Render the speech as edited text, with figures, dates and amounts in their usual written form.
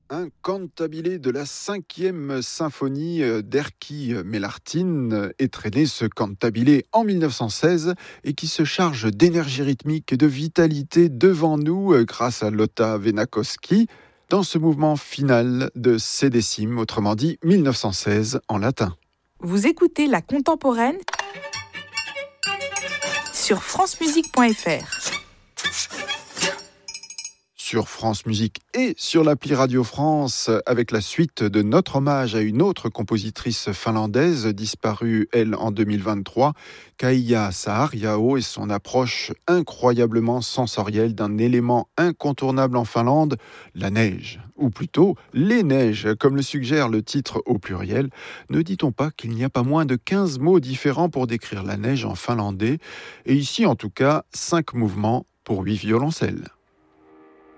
Un cantabile de la 5e symphonie d'Erkki Melartin est né ce cantabile en 1916 et qui se charge d'énergie rythmique et de vitalité devant nous grâce à Lotta Venakoski dans ce mouvement final de C décime, autrement dit 1916 en latin. Vous écoutez La Contemporaine sur francemusique.fr. Sur France Musique et sur l'appli Radio France, avec la suite de notre hommage à une autre compositrice finlandaise disparue, elle, en 2023, Kaija Saariaho, et son approche incroyablement sensorielle d'un élément incontournable en Finlande, la neige, ou plutôt les neiges, comme le suggère le titre au pluriel. Ne dit-on pas qu'il n'y a pas moins de 15 mots différents pour décrire la neige en finlandais, et ici en tout cas 5 mouvements pour 8 violoncelles.